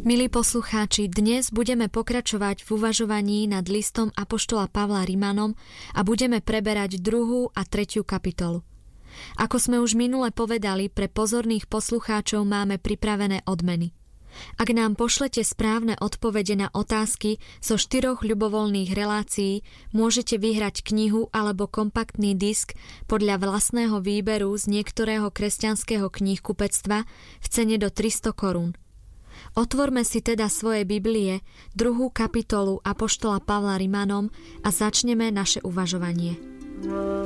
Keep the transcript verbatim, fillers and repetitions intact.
Milí poslucháči, dnes budeme pokračovať v uvažovaní nad listom apoštola Pavla Rimanom a budeme preberať druhú a tretiu kapitolu. Ako sme už minule povedali, pre pozorných poslucháčov máme pripravené odmeny. Ak nám pošlete správne odpovede na otázky zo štyroch ľubovoľných relácií, môžete vyhrať knihu alebo kompaktný disk podľa vlastného výberu z niektorého kresťanského knihkupectva v cene do tristo korún. Otvorme si teda svoje Biblie, druhú kapitolu apoštola Pavla Rimanom a začneme naše uvažovanie.